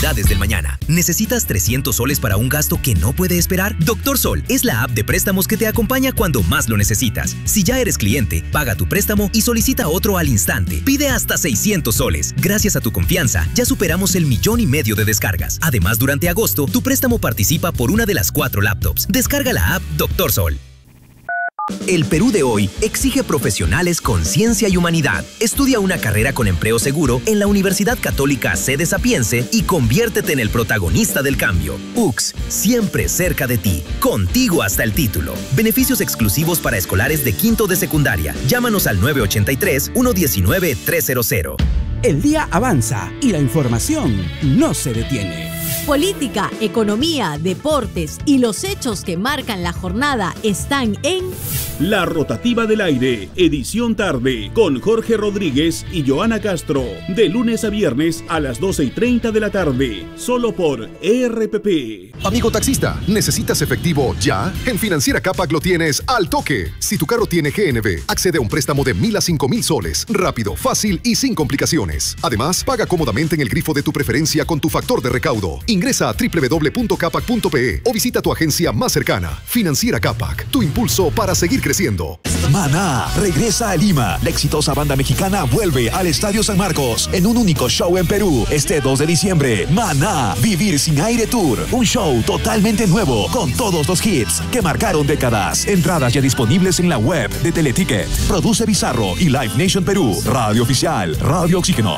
oportunidades del mañana. ¿Necesitas 300 soles para un gasto que no puede esperar? Doctor Sol es la app de préstamos que te acompaña cuando más lo necesitas. Si ya eres cliente, paga tu préstamo y solicita otro al instante. Pide hasta 600 soles. Gracias a tu confianza, ya superamos el 1,5 millones de descargas. Además, durante agosto, tu préstamo participa por una de las 4 laptops. Descarga la app Doctor Sol. El Perú de hoy exige profesionales con ciencia y humanidad. Estudia una carrera con empleo seguro en la Universidad Católica Sede Sapiense y conviértete en el protagonista del cambio. UCS, siempre cerca de ti, contigo hasta el título. Beneficios exclusivos para escolares de quinto de secundaria. Llámanos al 983-119-300. El día avanza y la información no se detiene. Política, economía, deportes y los hechos que marcan la jornada están en La Rotativa del Aire, edición tarde, con Jorge Rodríguez y Joana Castro, de lunes a viernes a las 12:30 de la tarde, solo por RPP. Amigo taxista, ¿necesitas efectivo ya? En Financiera Capac lo tienes al toque. Si tu carro tiene GNV, accede a un préstamo de 1,000 a 5,000 soles, rápido, fácil y sin complicaciones. Además, paga cómodamente en el grifo de tu preferencia con tu factor de recaudo. Ingresa a www.capac.pe o visita tu agencia más cercana. Financiera Capac, tu impulso para seguir creciendo. Maná regresa a Lima. La exitosa banda mexicana vuelve al Estadio San Marcos en un único show en Perú este 2 de diciembre. Maná, Vivir Sin Aire Tour. Un show totalmente nuevo con todos los hits que marcaron décadas. Entradas ya disponibles en la web de Teleticket. Produce Bizarro y Live Nation Perú. Radio oficial, Radio Oxígeno.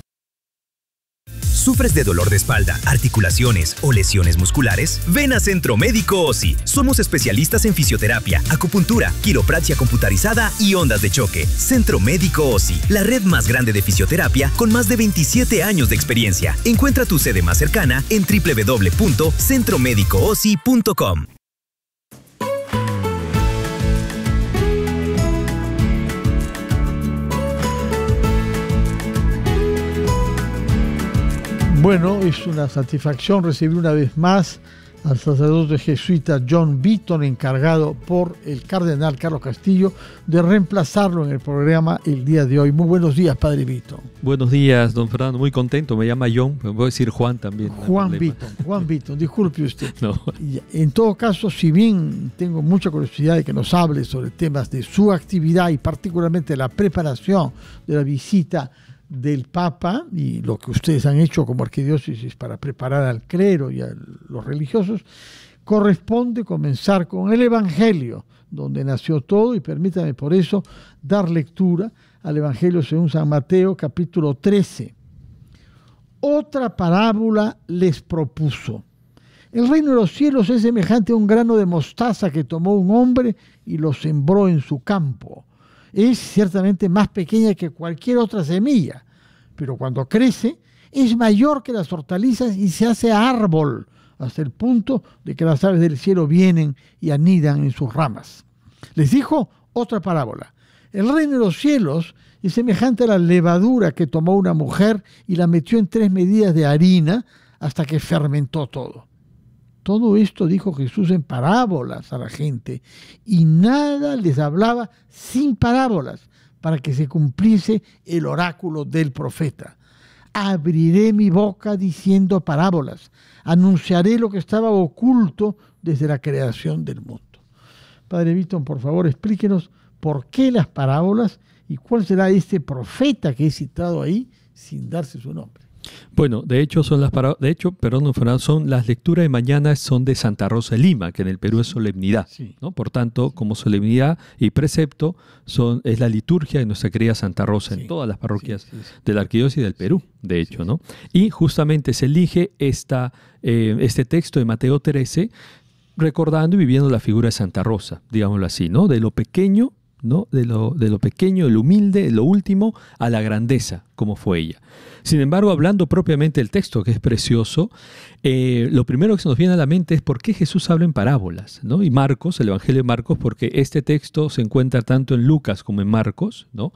¿Sufres de dolor de espalda, articulaciones o lesiones musculares? Ven a Centro Médico OSI. Somos especialistas en fisioterapia, acupuntura, quiropraxia computarizada y ondas de choque. Centro Médico OSI, la red más grande de fisioterapia con más de 27 años de experiencia. Encuentra tu sede más cercana en www.centromedicoosi.com. Bueno, es una satisfacción recibir una vez más al sacerdote jesuita John Beaton, encargado por el cardenal Carlos Castillo de reemplazarlo en el programa el día de hoy. Muy buenos días, padre Beaton. Buenos días, don Fernando. Muy contento. Me llama John, me voy a decir Juan también. Juan Beaton, disculpe usted. No. En todo caso, si bien tengo mucha curiosidad de que nos hable sobre temas de su actividad y particularmente la preparación de la visita del Papa y lo que ustedes han hecho como arquidiócesis para preparar al clero y a los religiosos, corresponde comenzar con el Evangelio, donde nació todo, y permítame por eso dar lectura al Evangelio según San Mateo, capítulo 13. Otra parábola les propuso. El reino de los cielos es semejante a un grano de mostaza que tomó un hombre y lo sembró en su campo. Es ciertamente más pequeña que cualquier otra semilla, pero cuando crece es mayor que las hortalizas y se hace árbol, hasta el punto de que las aves del cielo vienen y anidan en sus ramas. Les dijo otra parábola. El reino de los cielos es semejante a la levadura que tomó una mujer y la metió en 3 medidas de harina hasta que fermentó todo. Todo esto dijo Jesús en parábolas a la gente, y nada les hablaba sin parábolas, para que se cumpliese el oráculo del profeta. Abriré mi boca diciendo parábolas, anunciaré lo que estaba oculto desde la creación del mundo. Padre Beaton, por favor, explíquenos por qué las parábolas y cuál será este profeta que he citado ahí sin darse su nombre. Bueno, de hecho son las son las lecturas de mañana son de Santa Rosa de Lima, que en el Perú es solemnidad, sí, ¿no? Por tanto, como solemnidad y precepto es la liturgia de nuestra querida Santa Rosa, sí, en todas las parroquias, sí, de la arquidiócesis del Perú, de hecho, ¿no? Y justamente se elige este texto de Mateo 13, recordando y viviendo la figura de Santa Rosa, digámoslo así, ¿no? De lo pequeño, ¿no? De lo pequeño, de lo humilde, de lo último, a la grandeza, como fue ella. Sin embargo, hablando propiamente del texto, que es precioso, lo primero que se nos viene a la mente es por qué Jesús habla en parábolas, ¿no? Y Marcos, el Evangelio de Marcos, porque este texto se encuentra tanto en Lucas como en Marcos, ¿no?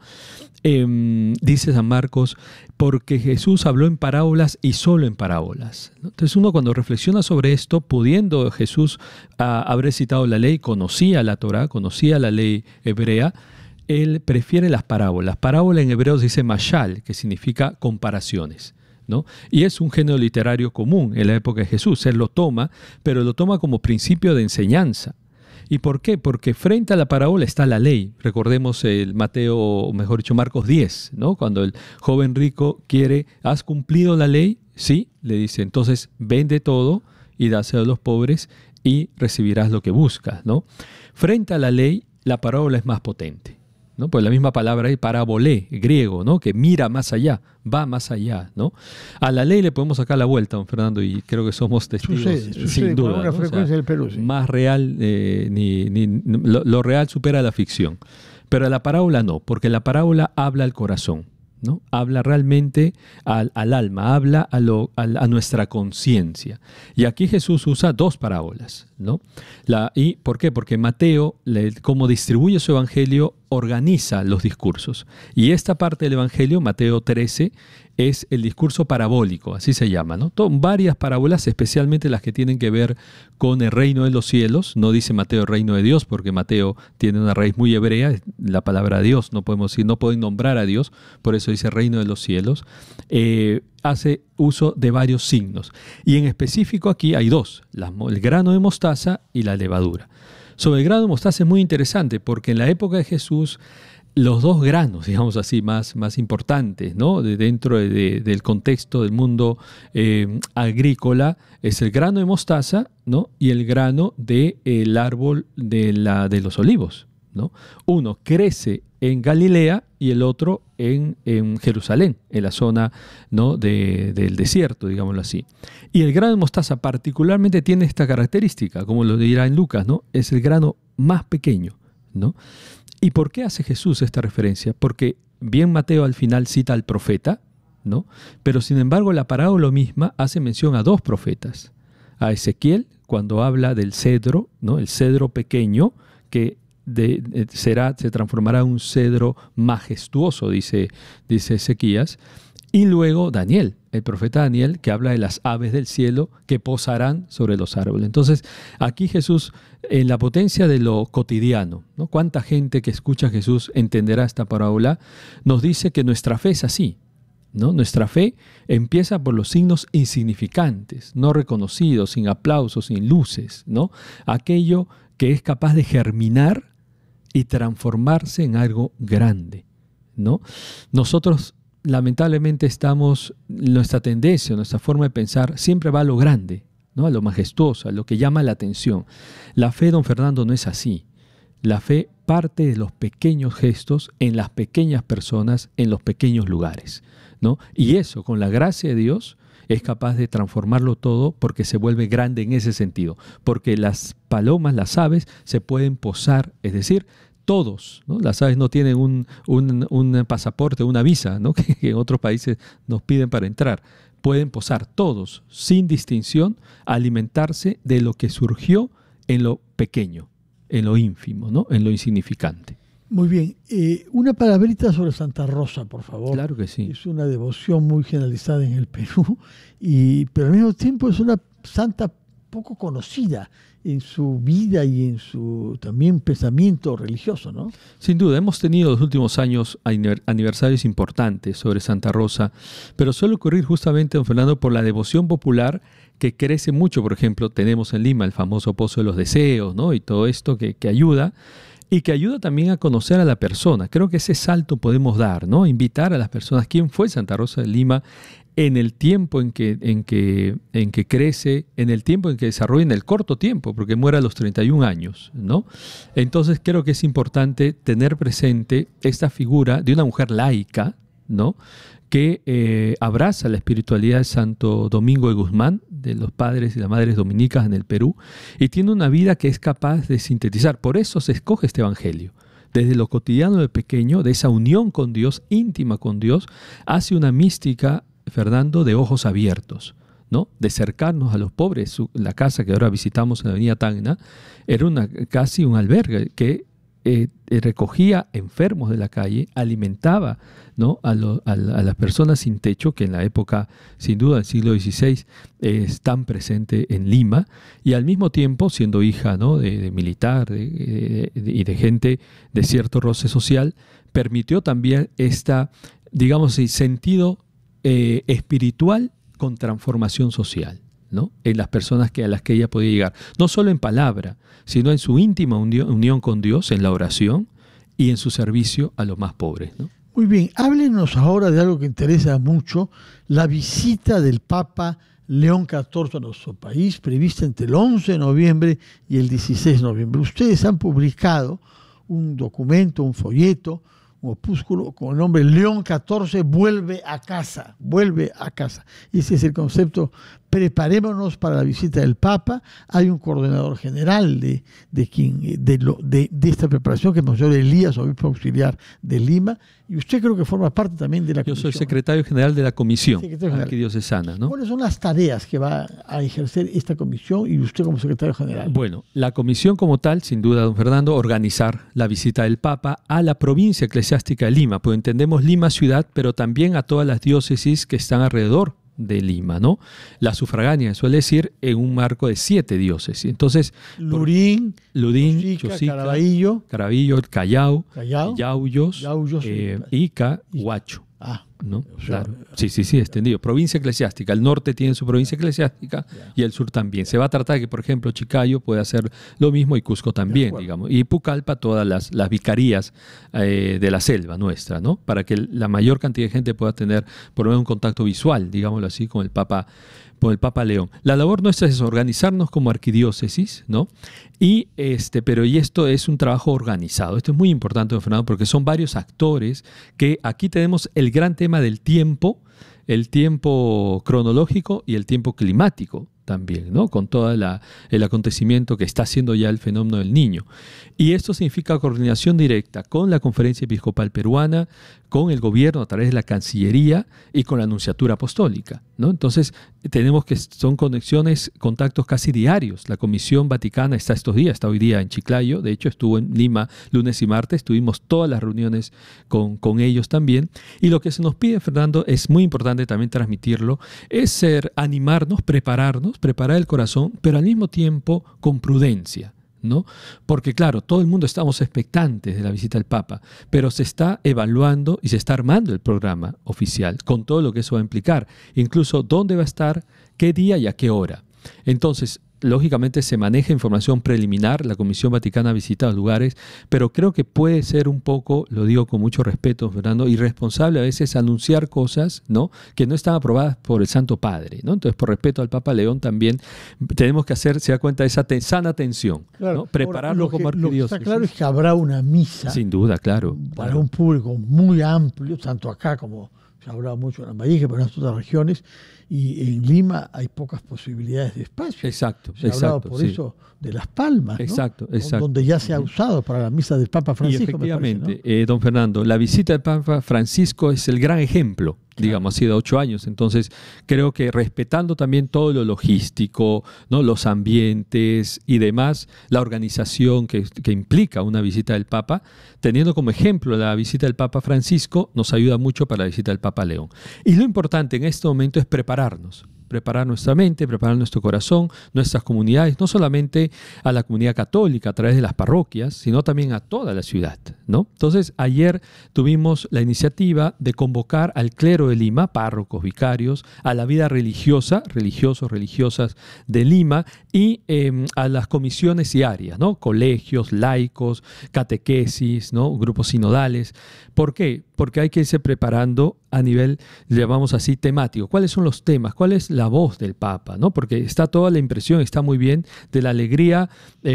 Dice San Marcos, porque Jesús habló en parábolas y solo en parábolas, ¿no? Entonces uno cuando reflexiona sobre esto, pudiendo Jesús haber citado la ley, conocía la Torá, conocía la ley hebrea, él prefiere las parábolas. Parábola en hebreo se dice mashal, que significa comparaciones. ¿no? Y es un género literario común en la época de Jesús. Él lo toma, pero lo toma como principio de enseñanza. ¿Y por qué? Porque frente a la parábola está la ley. Recordemos el Mateo, o mejor dicho, Marcos 10, ¿no? Cuando el joven rico quiere, ¿has cumplido la ley? Sí, le dice, entonces vende todo y dáselo a los pobres y recibirás lo que buscas, ¿no? Frente a la ley, la parábola es más potente, ¿no? Pues la misma palabra es parabolé, griego, ¿no? Que mira más allá, va más allá, ¿no? A la ley le podemos sacar la vuelta, don Fernando, y creo que somos testigos, sin duda, con una frecuencia del Perú, sí. Más real, lo real supera la ficción. Pero a la parábola no, porque la parábola habla al corazón, ¿no? Habla realmente al alma, habla a nuestra conciencia. Y aquí Jesús usa dos parábolas, ¿no? ¿Y por qué? Porque Mateo, como distribuye su evangelio, organiza los discursos. Y esta parte del evangelio, Mateo 13, es el discurso parabólico, así se llama, ¿no? Varias parábolas, especialmente las que tienen que ver con el reino de los cielos. No dice Mateo el reino de Dios, porque Mateo tiene una raíz muy hebrea, la palabra Dios, no podemos decir, no pueden nombrar a Dios, por eso dice reino de los cielos. Hace uso de varios signos. Y en específico aquí hay dos, el grano de mostaza y la levadura. Sobre el grano de mostaza es muy interesante, porque en la época de Jesús, los dos granos, digamos así, más importantes, ¿no? Dentro del contexto del mundo agrícola, es el grano de mostaza, ¿no? Y el grano del árbol de los olivos, ¿no? Uno crece en Galilea y el otro en Jerusalén, en la zona, ¿no? del desierto, digámoslo así. Y el grano de mostaza particularmente tiene esta característica, como lo dirá en Lucas, ¿no? Es el grano más pequeño, ¿no? ¿Y por qué hace Jesús esta referencia? Porque bien Mateo al final cita al profeta, ¿no? Pero sin embargo la parábola misma hace mención a dos profetas. A Ezequiel, cuando habla del cedro, ¿no? El cedro pequeño que se transformará en un cedro majestuoso, dice Ezequías. Y luego Daniel, el profeta Daniel, que habla de las aves del cielo que posarán sobre los árboles. Entonces, aquí Jesús, en la potencia de lo cotidiano, ¿no? ¿Cuánta gente que escucha a Jesús entenderá esta parábola? Nos dice que nuestra fe es así, ¿no? Nuestra fe empieza por los signos insignificantes, no reconocidos, sin aplausos, sin luces, ¿no? Aquello que es capaz de germinar y transformarse en algo grande, ¿no? Nosotros lamentablemente nuestra tendencia, nuestra forma de pensar siempre va a lo grande, ¿no? A lo majestuoso, a lo que llama la atención. La fe, don Fernando, no es así. La fe parte de los pequeños gestos, en las pequeñas personas, en los pequeños lugares, ¿no? Y eso, con la gracia de Dios, es capaz de transformarlo todo porque se vuelve grande en ese sentido. Porque las palomas, las aves, se pueden posar, es decir, todos, ¿no? Las aves no tienen un pasaporte, una visa, ¿no? que en otros países nos piden para entrar. Pueden posar todos, sin distinción, alimentarse de lo que surgió en lo pequeño, en lo ínfimo, ¿no? En lo insignificante. Muy bien. Una palabrita sobre Santa Rosa, por favor. Claro que sí. Es una devoción muy generalizada en el Perú, pero al mismo tiempo es una santa poco conocida en su vida y en su también pensamiento religioso, ¿no? Sin duda, hemos tenido los últimos años aniversarios importantes sobre Santa Rosa, pero suele ocurrir justamente, don Fernando, por la devoción popular que crece mucho. Por ejemplo, tenemos en Lima el famoso Pozo de los Deseos, ¿no? Y todo esto que ayuda, y que ayuda también a conocer a la persona. Creo que ese salto podemos dar, ¿no? Invitar a las personas. ¿Quién fue Santa Rosa de Lima en el tiempo en que crece, en el tiempo en que desarrolla, en el corto tiempo, porque muere a los 31 años, ¿no? Entonces creo que es importante tener presente esta figura de una mujer laica, ¿no? Que abraza la espiritualidad de Santo Domingo de Guzmán, de los padres y las madres dominicas en el Perú, y tiene una vida que es capaz de sintetizar. Por eso se escoge este evangelio. Desde lo cotidiano de pequeño, de esa unión con Dios, íntima con Dios, hace una mística, Fernando, de ojos abiertos, ¿no? De acercarnos a los pobres. La casa que ahora visitamos en la avenida Tacna era casi un albergue que recogía enfermos de la calle, alimentaba, ¿no? a las personas sin techo, que en la época, sin duda, del siglo XVI, es tan presente en Lima, y al mismo tiempo, siendo hija, ¿no? de militar y de gente de cierto roce social, permitió también digamos, sentido espiritual con transformación social, ¿no? En las personas a las que ella podía llegar. No solo en palabra, sino en su íntima unión con Dios, en la oración y en su servicio a los más pobres, ¿no? Muy bien, háblenos ahora de algo que interesa mucho, la visita del Papa León XIV a nuestro país, prevista entre el 11 de noviembre y el 16 de noviembre. Ustedes han publicado un documento, un folleto, un opúsculo con el nombre León XIV vuelve a casa, vuelve a casa. Ese es el concepto. Preparémonos para la visita del Papa. Hay un coordinador general de esta preparación, que es Monseñor Elías, obispo auxiliar de Lima, y usted creo que forma parte también de la comisión. Yo soy secretario general de la comisión arquidiocesana, ¿no? ¿Cuáles son las tareas que va a ejercer esta comisión y usted como secretario general? Bueno, la comisión como tal, sin duda, don Fernando, organizar la visita del Papa a la provincia eclesiástica de Lima, pues entendemos Lima ciudad, pero también a todas las diócesis que están alrededor de Lima, ¿no? La sufragánea suele decir en un marco de 7 diócesis. Entonces, Lurín, Chosica, Caraballo, Callao, Yauyos, Ica, Huacho. ¿No? Claro. Sí, extendido. Provincia eclesiástica. El norte tiene su provincia eclesiástica y el sur también. Se va a tratar de que, por ejemplo, Chiclayo puede hacer lo mismo y Cusco también, digamos. Y Pucallpa, todas las vicarías de la selva nuestra, ¿no? Para que la mayor cantidad de gente pueda tener por lo menos un contacto visual, digámoslo así, con el Papa León. La labor nuestra es organizarnos como arquidiócesis, ¿no? Y esto es un trabajo organizado. Esto es muy importante, don Fernando, porque son varios actores que aquí tenemos el gran tema del tiempo, el tiempo cronológico y el tiempo climático también, ¿no? Con todo el acontecimiento que está haciendo ya el fenómeno del Niño. Y esto significa coordinación directa con la Conferencia Episcopal Peruana, con el gobierno a través de la Cancillería y con la Nunciatura Apostólica, ¿no? Entonces, son contactos casi diarios. La Comisión Vaticana está está hoy día en Chiclayo, de hecho estuvo en Lima lunes y martes, tuvimos todas las reuniones con ellos también. Y lo que se nos pide, Fernando, es muy importante también transmitirlo, es animarnos, preparar el corazón, pero al mismo tiempo con prudencia, ¿no? Porque claro, todo el mundo estamos expectantes de la visita del Papa, pero se está evaluando y se está armando el programa oficial con todo lo que eso va a implicar, incluso dónde va a estar, qué día y a qué hora. Entonces, lógicamente se maneja información preliminar, la Comisión Vaticana visita los lugares, pero creo que puede ser un poco, lo digo con mucho respeto, Fernando, irresponsable a veces anunciar cosas, ¿no?, que no están aprobadas por el Santo Padre, ¿no? Entonces, por respeto al Papa León también tenemos que se da cuenta de esa sana tensión, claro, ¿no? Prepararlo como arquidiócesis. Lo que está claro es que habrá una misa. Sin duda, claro. Para un público muy amplio, tanto acá como se ha hablado mucho en Lambayeque, pero en otras regiones, y en Lima hay pocas posibilidades de espacio. Exacto. Se ha hablado por eso de Las Palmas, ¿no? Exacto. Donde ya se ha usado para la misa del Papa Francisco. Y efectivamente, me parece, ¿no? Don Fernando, la visita del Papa Francisco es el gran ejemplo, digamos, ha sido 8 años. Entonces, creo que respetando también todo lo logístico, ¿no?, los ambientes y demás, la organización que implica una visita del Papa, teniendo como ejemplo la visita del Papa Francisco, nos ayuda mucho para la visita del Papa León. Y lo importante en este momento es preparar nuestra mente, preparar nuestro corazón, nuestras comunidades, no solamente a la comunidad católica a través de las parroquias, sino también a toda la ciudad, ¿no? Entonces, ayer tuvimos la iniciativa de convocar al clero de Lima, párrocos, vicarios, a la vida religiosa, religiosos, religiosas de Lima y a las comisiones diarias, ¿no? Colegios, laicos, catequesis, ¿no?, grupos sinodales. ¿Por qué? Porque hay que irse preparando a nivel, le llamamos así, temático. ¿Cuáles son los temas? ¿Cuál es la voz del Papa? ¿No? Porque está toda la impresión, está muy bien, de la alegría,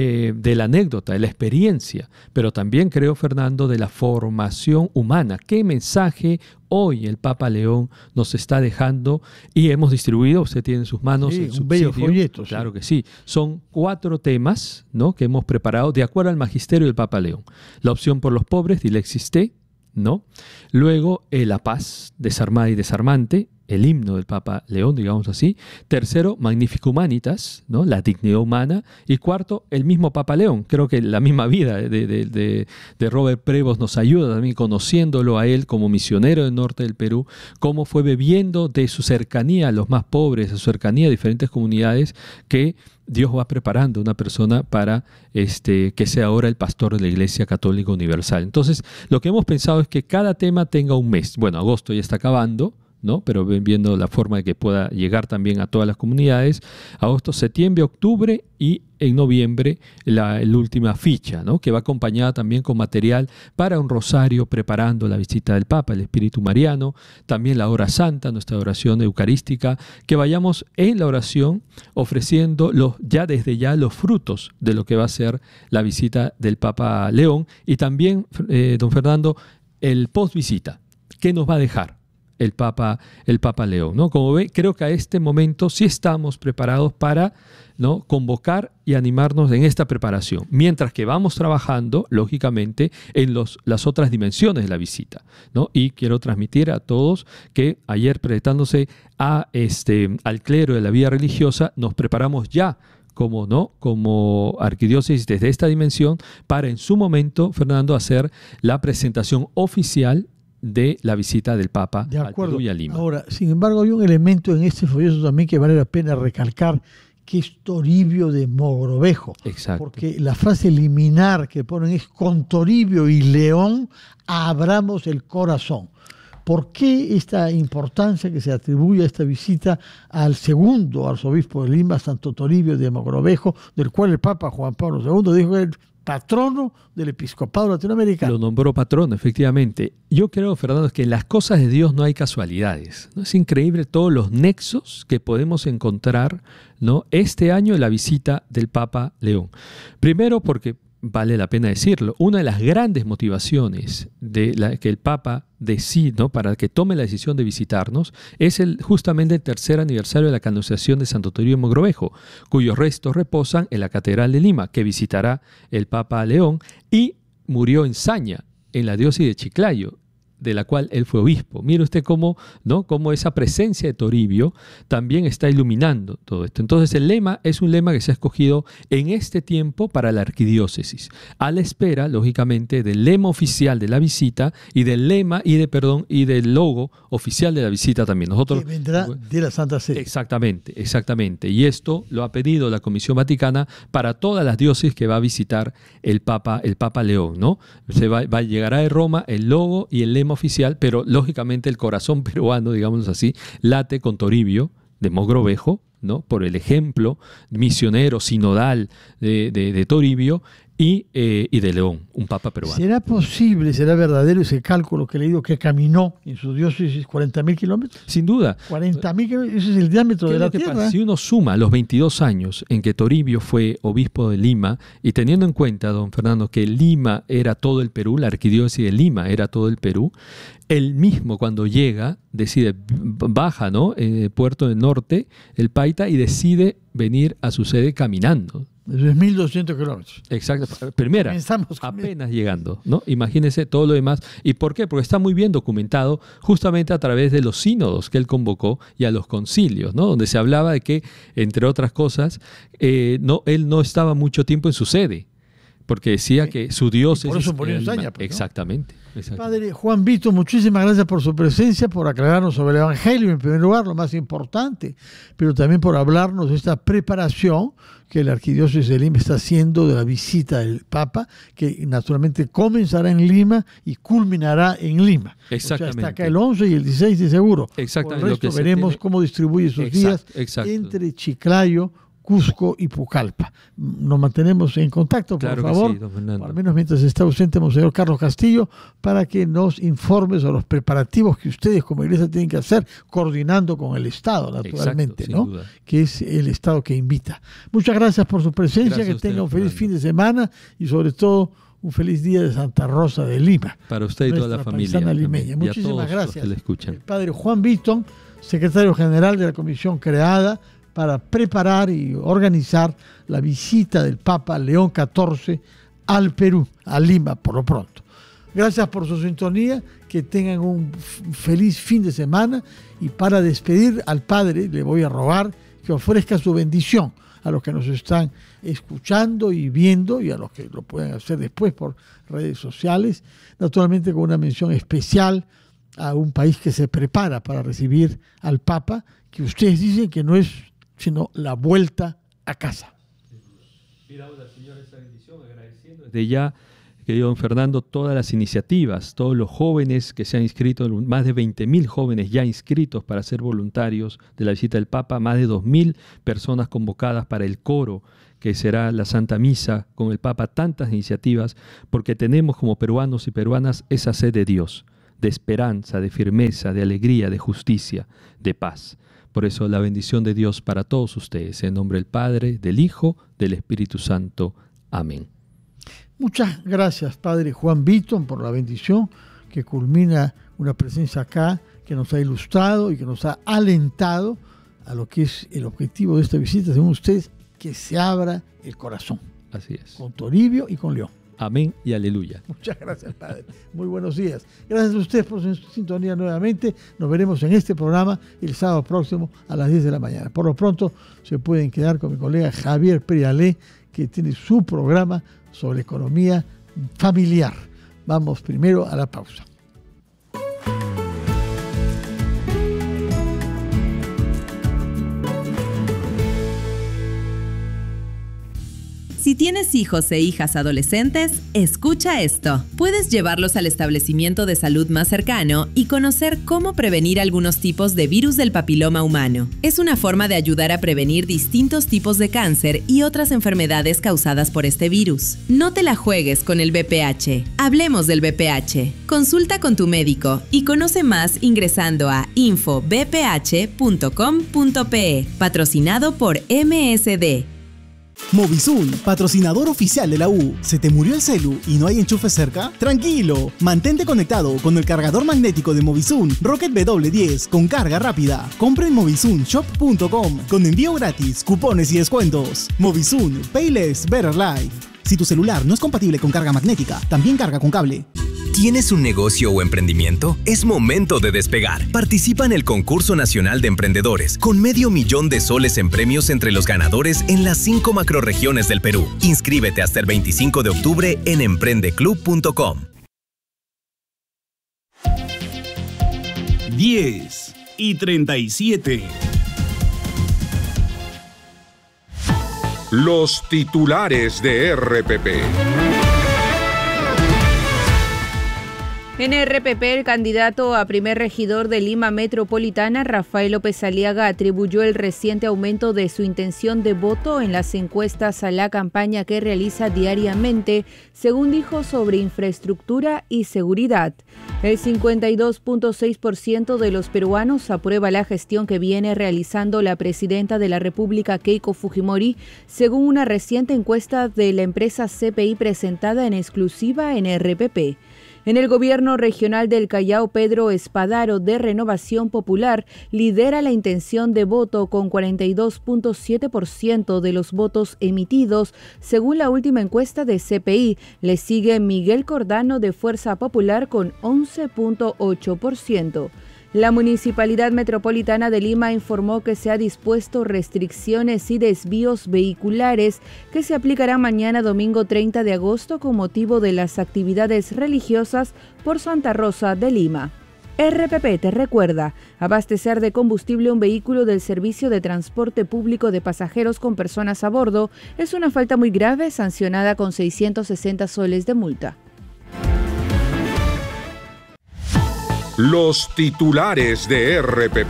de la anécdota, de la experiencia, pero también creo, Fernando, de la formación humana. ¿Qué mensaje hoy el Papa León nos está dejando? Y hemos distribuido, usted tiene en sus manos el subsidio, un bello folleto. Claro que sí. Son 4 temas, ¿no?, que hemos preparado de acuerdo al magisterio del Papa León. La opción por los pobres, Dilexis Te, ¿no? Luego, la paz desarmada y desarmante, el himno del Papa León, digamos así. Tercero, Magnifica Humanitas, ¿no?, la dignidad humana. Y cuarto, el mismo Papa León. Creo que la misma vida de Robert Prevost nos ayuda también, conociéndolo a él como misionero del norte del Perú, cómo fue bebiendo de su cercanía a los más pobres, a su cercanía a diferentes comunidades, que Dios va preparando una persona para que sea ahora el pastor de la Iglesia Católica Universal. Entonces, lo que hemos pensado es que cada tema tenga un mes. Bueno, agosto ya está acabando, ¿no? Pero viendo la forma de que pueda llegar también a todas las comunidades. Agosto, septiembre, octubre y en noviembre la última ficha, ¿no? Que va acompañada también con material para un rosario, preparando la visita del Papa, el Espíritu Mariano, también la hora santa, nuestra oración eucarística, que vayamos en la oración ofreciendo desde ya los frutos de lo que va a ser la visita del Papa León, y también, don Fernando, el post visita, ¿qué nos va a dejar el Papa León, ¿no? Como ve, creo que a este momento sí estamos preparados para, ¿no?, convocar y animarnos en esta preparación, mientras que vamos trabajando, lógicamente, en las otras dimensiones de la visita, ¿no? Y quiero transmitir a todos que ayer, presentándose al clero de la vida religiosa, nos preparamos ya como arquidiócesis desde esta dimensión para en su momento, Fernando, hacer la presentación oficial de la visita del Papa al Perú y a Lima. Ahora, sin embargo, hay un elemento en este folleto también que vale la pena recalcar, que es Toribio de Mogrovejo. Exacto. Porque la frase liminar que ponen es: con Toribio y León abramos el corazón. ¿Por qué esta importancia que se atribuye a esta visita al segundo arzobispo de Lima, Santo Toribio de Mogrovejo, del cual el Papa Juan Pablo II dijo que es patrono del episcopado latinoamericano? Lo nombró patrono, efectivamente. Yo creo, Fernando, que en las cosas de Dios no hay casualidades, ¿no? Es increíble todos los nexos que podemos encontrar, ¿no?, este año en la visita del Papa León. Primero porque, vale la pena decirlo, una de las grandes motivaciones que el Papa decide, ¿no?, para que tome la decisión de visitarnos es justamente el tercer aniversario de la canonización de Santo Toribio de Mogrovejo, cuyos restos reposan en la Catedral de Lima, que visitará el Papa León, y murió en Saña, en la diócesis de Chiclayo, de la cual él fue obispo. Mire usted cómo esa presencia de Toribio también está iluminando todo esto. Entonces el lema es un lema que se ha escogido en este tiempo para la arquidiócesis, a la espera, lógicamente, del lema oficial de la visita y del lema y del logo oficial de la visita también. Nosotros, que vendrá de la Santa Sede. Exactamente. Y esto lo ha pedido la Comisión Vaticana para todas las diócesis que va a visitar el Papa León, ¿no? Llegará de Roma el logo y el lema oficial, pero lógicamente el corazón peruano, digámoslo así, late con Toribio de Mogrovejo, ¿no?, por el ejemplo misionero, sinodal de Toribio y de León, un papa peruano. ¿Será posible, será verdadero ese cálculo que he leído, que caminó en su diócesis 40.000 kilómetros? Sin duda. 40.000 kilómetros, ese es el diámetro de la Tierra. Si uno suma los 22 años en que Toribio fue obispo de Lima, y teniendo en cuenta, don Fernando, que Lima era todo el Perú, la arquidiócesis de Lima era todo el Perú, él mismo cuando llega, baja, ¿no?, Puerto del Norte, el Paita, y decide venir a su sede caminando. Eso es 1.200 kilómetros. Exacto. Primera, apenas llegando, ¿no? Imagínense todo lo demás. ¿Y por qué? Porque está muy bien documentado justamente a través de los sínodos que él convocó y a los concilios, ¿no?, donde se hablaba de que, entre otras cosas, él no estaba mucho tiempo en su sede, porque decía que su diócesis... Por eso murió en Saña, pues, ¿no? Exactamente. Padre Juan Vito, muchísimas gracias por su presencia, por aclararnos sobre el Evangelio, en primer lugar, lo más importante, pero también por hablarnos de esta preparación que la Arquidiócesis de Lima está haciendo de la visita del Papa, que naturalmente comenzará en Lima y culminará en Lima. Exactamente. O sea, hasta acá el 11 y el 16 de seguro. Exactamente. Por el resto veremos cómo distribuye sus días entre Chiclayo, Cusco y Pucallpa. Nos mantenemos en contacto, por favor, sí, al menos mientras está ausente Monseñor Carlos Castillo, para que nos informe sobre los preparativos que ustedes como iglesia tienen que hacer, coordinando con el Estado, naturalmente, ¿no?, que es el Estado que invita. Muchas gracias por su presencia, que tenga un feliz fin de semana y sobre todo un feliz día de Santa Rosa de Lima. Para usted y toda la familia. Limeña. Muchísimas gracias. Que le escuchan. El padre Juan Vito, secretario general de la comisión creada para preparar y organizar la visita del Papa León XIV al Perú, a Lima por lo pronto. Gracias por su sintonía, que tengan un feliz fin de semana, y para despedir al Padre le voy a rogar que ofrezca su bendición a los que nos están escuchando y viendo, y a los que lo pueden hacer después por redes sociales, naturalmente con una mención especial a un país que se prepara para recibir al Papa, que ustedes dicen que no es sino la vuelta a casa. Mira ahora, Señor, esta bendición, agradeciendo desde ya querido don Fernando, todas las iniciativas, todos los jóvenes que se han inscrito, más de 20.000 jóvenes ya inscritos para ser voluntarios de la visita del Papa, más de 2.000 personas convocadas para el coro, que será la Santa Misa con el Papa, tantas iniciativas, porque tenemos como peruanos y peruanas esa sed de Dios, de esperanza, de firmeza, de alegría, de justicia, de paz. Por eso la bendición de Dios para todos ustedes, en nombre del Padre, del Hijo, del Espíritu Santo. Amén. Muchas gracias, Padre Juan Bitton, por la bendición que culmina una presencia acá, que nos ha ilustrado y que nos ha alentado a lo que es el objetivo de esta visita, según ustedes, que se abra el corazón. Así es. Con Toribio y con León. Amén y aleluya. Muchas gracias, Padre. Muy buenos días. Gracias a ustedes por su sintonía nuevamente. Nos veremos en este programa el sábado próximo a las 10 de la mañana. Por lo pronto, se pueden quedar con mi colega Javier Prialé, que tiene su programa sobre economía familiar. Vamos primero a la pausa. Si tienes hijos e hijas adolescentes, escucha esto. Puedes llevarlos al establecimiento de salud más cercano y conocer cómo prevenir algunos tipos de virus del papiloma humano. Es una forma de ayudar a prevenir distintos tipos de cáncer y otras enfermedades causadas por este virus. No te la juegues con el VPH. Hablemos del VPH. Consulta con tu médico y conoce más ingresando a infovph.com.pe. Patrocinado por MSD. Movisun, patrocinador oficial de la U. ¿Se te murió el celu y no hay enchufe cerca? Tranquilo, mantente conectado con el cargador magnético de Movisun Rocket W10 con carga rápida. Compra en movisunshop.com con envío gratis, cupones y descuentos. Movisun, Pay Less, Better Life. Si tu celular no es compatible con carga magnética, también carga con cable. ¿Tienes un negocio o emprendimiento? Es momento de despegar. Participa en el Concurso Nacional de Emprendedores, con $500,000 en premios entre los ganadores en las 5 macrorregiones del Perú. Inscríbete hasta el 25 de octubre en emprendeclub.com. 10:37. Los titulares de RPP. En RPP, el candidato a primer regidor de Lima Metropolitana, Rafael López Aliaga, atribuyó el reciente aumento de su intención de voto en las encuestas a la campaña que realiza diariamente, según dijo, sobre infraestructura y seguridad. El 52.6% de los peruanos aprueba la gestión que viene realizando la presidenta de la República, Keiko Fujimori, según una reciente encuesta de la empresa CPI presentada en exclusiva en RPP. En el gobierno regional del Callao, Pedro Espadaro, de Renovación Popular, lidera la intención de voto con 42.7% de los votos emitidos, según la última encuesta de CPI. Le sigue Miguel Cordano, de Fuerza Popular, con 11.8%. La Municipalidad Metropolitana de Lima informó que se ha dispuesto restricciones y desvíos vehiculares que se aplicarán mañana domingo 30 de agosto con motivo de las actividades religiosas por Santa Rosa de Lima. RPP te recuerda, abastecer de combustible un vehículo del servicio de transporte público de pasajeros con personas a bordo es una falta muy grave sancionada con 660 soles de multa. Los titulares de RPP.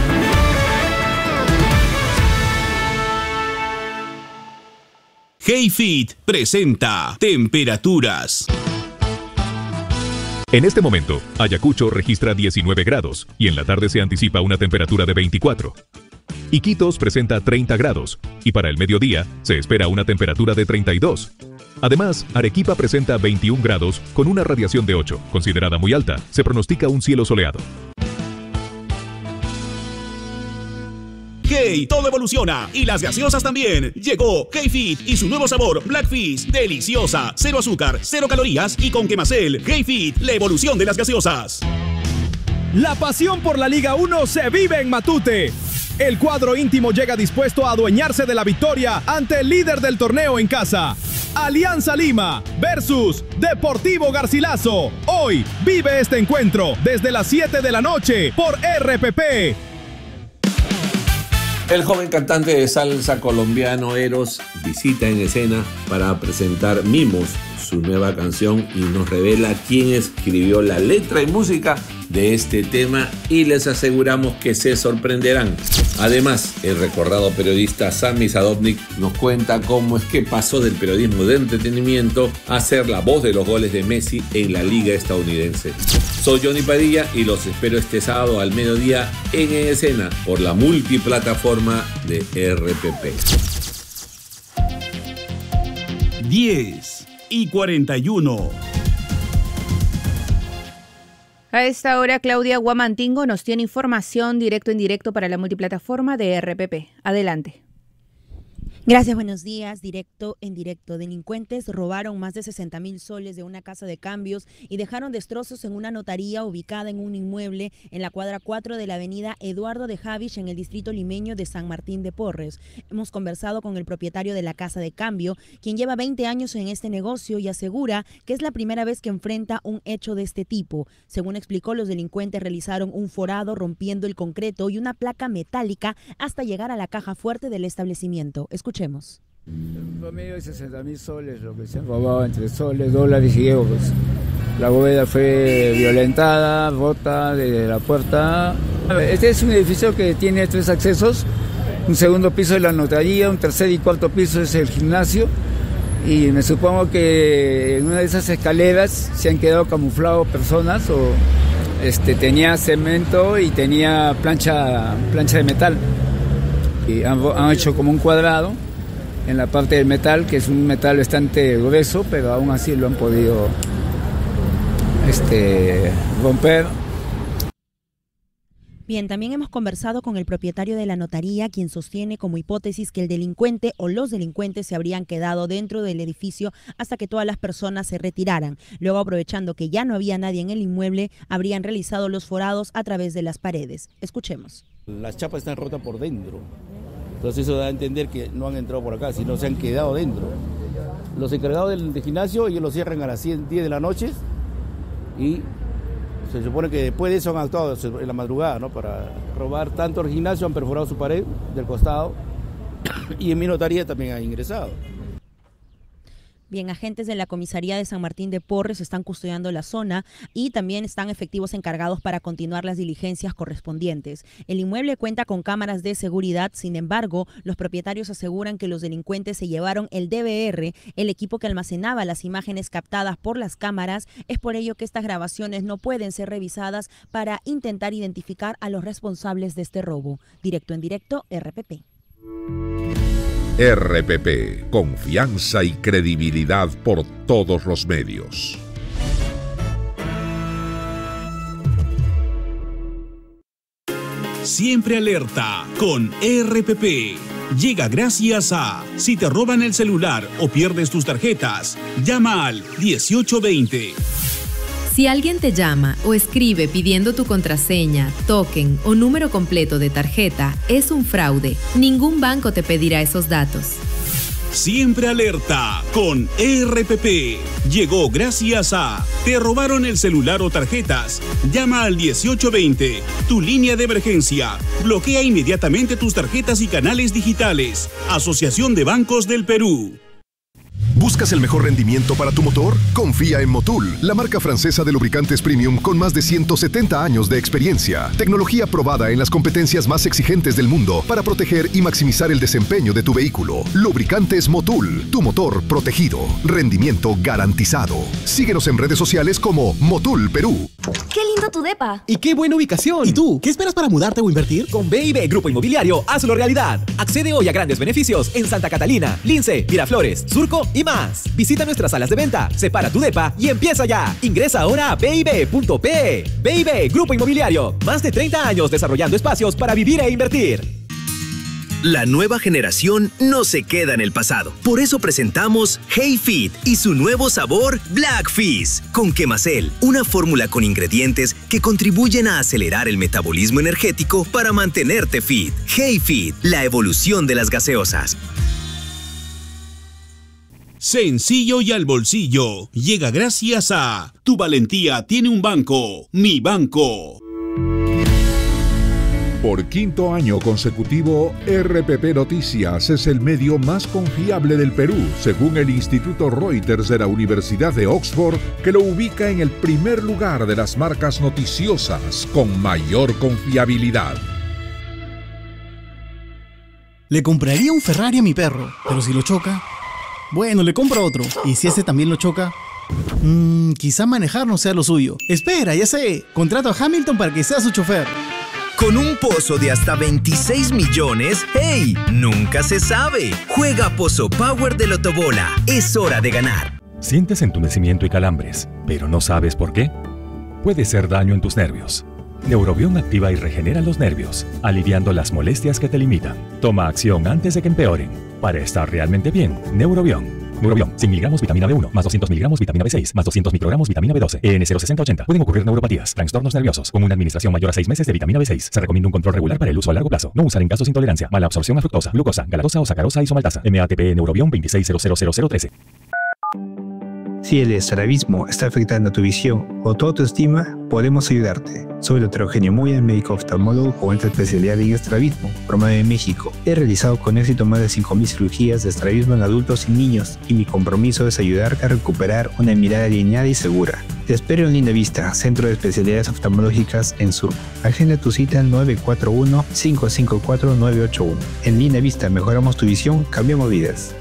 HeyFit presenta Temperaturas. En este momento, Ayacucho registra 19 grados y en la tarde se anticipa una temperatura de 24. Iquitos presenta 30 grados y para el mediodía se espera una temperatura de 32. Además, Arequipa presenta 21 grados con una radiación de 8, considerada muy alta. Se pronostica un cielo soleado. Hey, todo evoluciona y las gaseosas también. Llegó HeyFit y su nuevo sabor Blackfish, deliciosa, 0 azúcar, 0 calorías y con quemacel. HeyFit, la evolución de las gaseosas. La pasión por la Liga 1 se vive en Matute. El cuadro íntimo llega dispuesto a adueñarse de la victoria ante el líder del torneo en casa. Alianza Lima versus Deportivo Garcilaso. Hoy vive este encuentro desde las 7 de la noche por RPP. El joven cantante de salsa colombiano Eros visita en escena para presentar Mimos, su nueva canción, y nos revela quién escribió la letra y música de este tema, y les aseguramos que se sorprenderán. Además, el recordado periodista Sami Sadovnik nos cuenta cómo es que pasó del periodismo de entretenimiento a ser la voz de los goles de Messi en la liga estadounidense. Soy Johnny Padilla y los espero este sábado al mediodía en escena por la multiplataforma de RPP. 10:41. A esta hora, Claudia Guamantingo nos tiene información directo en directo para la multiplataforma de RPP. Adelante. Gracias, buenos días. Directo en directo. Delincuentes robaron más de 60.000 soles de una casa de cambios y dejaron destrozos en una notaría ubicada en un inmueble en la cuadra 4 de la avenida Eduardo de Javich en el distrito limeño de San Martín de Porres. Hemos conversado con el propietario de la casa de cambio, quien lleva 20 años en este negocio y asegura que es la primera vez que enfrenta un hecho de este tipo. Según explicó, los delincuentes realizaron un forado rompiendo el concreto y una placa metálica hasta llegar a la caja fuerte del establecimiento. Escuchemos. En promedio de 60.000 soles, lo que se han robado entre soles, dólares y euros. La bóveda fue violentada, rota desde la puerta. Este es un edificio que tiene 3 accesos, un segundo piso es la notaría, un tercer y cuarto piso es el gimnasio, y me supongo que en una de esas escaleras se han quedado camuflados personas, o tenía cemento y tenía plancha de metal. Y han hecho como un cuadrado en la parte del metal, que es un metal bastante grueso, pero aún así lo han podido romper. Bien, también hemos conversado con el propietario de la notaría, quien sostiene como hipótesis que el delincuente o los delincuentes se habrían quedado dentro del edificio hasta que todas las personas se retiraran. Luego, aprovechando que ya no había nadie en el inmueble, habrían realizado los forados a través de las paredes. Escuchemos. Las chapas están rotas por dentro, entonces eso da a entender que no han entrado por acá, sino se han quedado dentro. Los encargados del gimnasio, ellos lo cierran a las 10 de la noche y se supone que después de eso han actuado en la madrugada, ¿no? Para robar tanto el gimnasio, han perforado su pared del costado y en mi notaría también han ingresado. Bien, agentes de la comisaría de San Martín de Porres están custodiando la zona y también están efectivos encargados para continuar las diligencias correspondientes. El inmueble cuenta con cámaras de seguridad, sin embargo, los propietarios aseguran que los delincuentes se llevaron el DVR, el equipo que almacenaba las imágenes captadas por las cámaras. Es por ello que estas grabaciones no pueden ser revisadas para intentar identificar a los responsables de este robo. Directo en directo, RPP. RPP, confianza y credibilidad por todos los medios. Siempre alerta con RPP. Llega gracias a: si te roban el celular o pierdes tus tarjetas, llama al 1820. Si alguien te llama o escribe pidiendo tu contraseña, token o número completo de tarjeta, es un fraude. Ningún banco te pedirá esos datos. Siempre alerta con RPP. Llegó gracias a: te robaron el celular o tarjetas. Llama al 1820, tu línea de emergencia. Bloquea inmediatamente tus tarjetas y canales digitales. Asociación de Bancos del Perú. ¿Buscas el mejor rendimiento para tu motor? Confía en Motul, la marca francesa de lubricantes premium con más de 170 años de experiencia. Tecnología probada en las competencias más exigentes del mundo para proteger y maximizar el desempeño de tu vehículo. Lubricantes Motul, tu motor protegido. Rendimiento garantizado. Síguenos en redes sociales como Motul Perú. ¡Qué lindo tu depa! ¡Y qué buena ubicación! ¿Y tú? ¿Qué esperas para mudarte o invertir? Con BIB Grupo Inmobiliario, hazlo realidad. Accede hoy a grandes beneficios en Santa Catalina, Lince, Miraflores, Surco y más. Visita nuestras salas de venta, separa tu depa y empieza ya. Ingresa ahora a BIB.pe. BIB Grupo Inmobiliario, más de 30 años desarrollando espacios para vivir e invertir. La nueva generación no se queda en el pasado. Por eso presentamos Hey Fit y su nuevo sabor Black Fizz con Quemacel, una fórmula con ingredientes que contribuyen a acelerar el metabolismo energético para mantenerte fit. Hey Fit, la evolución de las gaseosas. Sencillo y al bolsillo. Llega gracias a: tu valentía tiene un banco, Mi Banco. Por quinto año consecutivo, RPP Noticias es el medio más confiable del Perú, según el Instituto Reuters de la Universidad de Oxford, que lo ubica en el primer lugar de las marcas noticiosas con mayor confiabilidad. Le compraría un Ferrari a mi perro, pero si lo choca, bueno, le compro otro. Y si ese también lo choca, quizá manejar no sea lo suyo. Espera, ya sé, contrato a Hamilton para que sea su chofer. Con un pozo de hasta 26 millones, ¡hey! Nunca se sabe. Juega Pozo Power de Lotobola. Es hora de ganar. Sientes entumecimiento y calambres, pero no sabes por qué. Puede ser daño en tus nervios. Neurobión activa y regenera los nervios, aliviando las molestias que te limitan. Toma acción antes de que empeoren. Para estar realmente bien, Neurobión. Neurobión, 100 miligramos vitamina B1, más 200 miligramos vitamina B6, más 200 microgramos vitamina B12, EN 06080. Pueden ocurrir neuropatías, trastornos nerviosos. Con una administración mayor a 6 meses de vitamina B6. Se recomienda un control regular para el uso a largo plazo. No usar en casos de intolerancia, mala absorción a fructosa, glucosa, galactosa o sacarosa isomaltasa. MATP Neurobión 26000013. Si el estrabismo está afectando tu visión o tu autoestima, podemos ayudarte. Soy el Dr. Eugenio Moya, médico oftalmólogo con alta especialidad en estrabismo, promueve en México. He realizado con éxito más de 5.000 cirugías de estrabismo en adultos y niños, y mi compromiso es ayudarte a recuperar una mirada alineada y segura. Te espero en Linda Vista, Centro de Especialidades Oftalmológicas en Surco. Agenda tu cita al 941-554-981. En Linda Vista mejoramos tu visión, cambiamos vidas.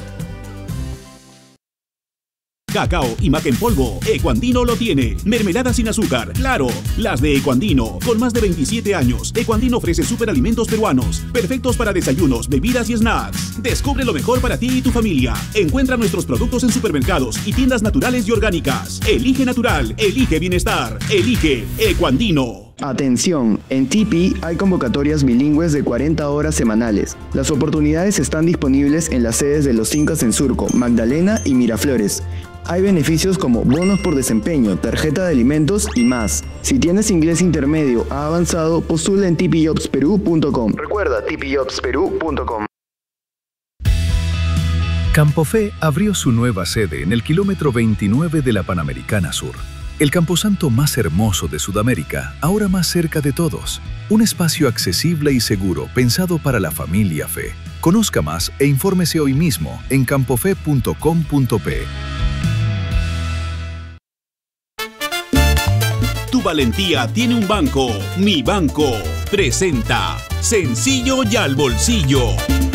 Cacao y maca en polvo, Ecuandino lo tiene. Mermelada sin azúcar, claro, las de Ecuandino. Con más de 27 años, Ecuandino ofrece superalimentos peruanos, perfectos para desayunos, bebidas y snacks. Descubre lo mejor para ti y tu familia. Encuentra nuestros productos en supermercados y tiendas naturales y orgánicas. Elige natural, elige bienestar, elige Ecuandino. Atención, en Tipi hay convocatorias bilingües de 40 horas semanales. Las oportunidades están disponibles en las sedes de Los Incas en Surco, Magdalena y Miraflores. Hay beneficios como bonos por desempeño, tarjeta de alimentos y más. Si tienes inglés intermedio a avanzado, postula en tipijobsperú.com. Recuerda, tipijobsperú.com. Campofe abrió su nueva sede en el kilómetro 29 de la Panamericana Sur. El camposanto más hermoso de Sudamérica, ahora más cerca de todos. Un espacio accesible y seguro pensado para la familia Fe. Conozca más e infórmese hoy mismo en campofe.com.pe. Tu valentía tiene un banco. Mi banco presenta Sencillo y al bolsillo.